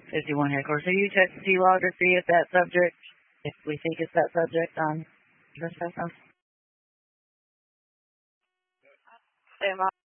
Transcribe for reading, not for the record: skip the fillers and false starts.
51 headquarters. So you check the log to see if that subject, if we think it's that subject on trespass.